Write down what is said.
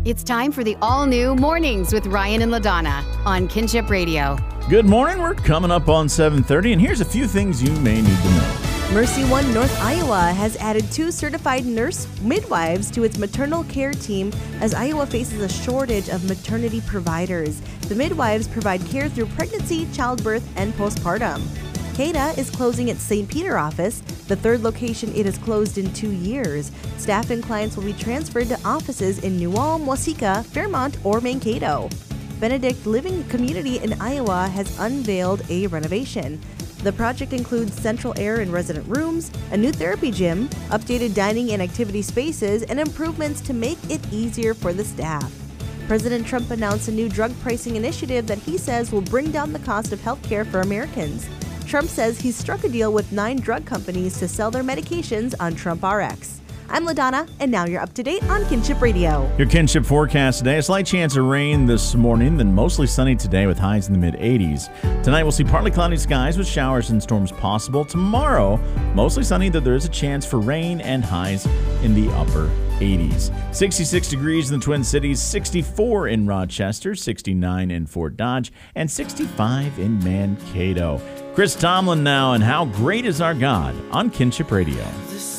It's time for the all-new Mornings with Ryan and LaDonna on Kinship Radio. Good morning. We're coming up on 7:30, and here's a few things you may need to know. Mercy One North Iowa has added 2 certified nurse midwives to its maternal care team as Iowa faces a shortage of maternity providers. The midwives provide care through pregnancy, childbirth, and postpartum. CADA is closing its St. Peter office, the 3rd location it has closed in 2 years. Staff and clients will be transferred to offices in New Ulm, Waseca, Fairmont, or Mankato. Benedict Living Community in Iowa has unveiled a renovation. The project includes central air in resident rooms, a new therapy gym, updated dining and activity spaces, and improvements to make it easier for the staff. President Trump announced a new drug pricing initiative that he says will bring down the cost of health care for Americans. Trump says he's struck a deal with 9 drug companies to sell their medications on Trump RX. I'm LaDonna, and now you're up to date on Kinship Radio. Your Kinship forecast today: a slight chance of rain this morning, then mostly sunny today with highs in the mid-80s. Tonight we'll see partly cloudy skies with showers and storms possible. Tomorrow, mostly sunny, though there is a chance for rain and highs in the upper 80s. 66 degrees in the Twin Cities, 64 in Rochester, 69 in Fort Dodge, and 65 in Mankato. Chris Tomlin now, and How Great Is Our God on Kinship Radio.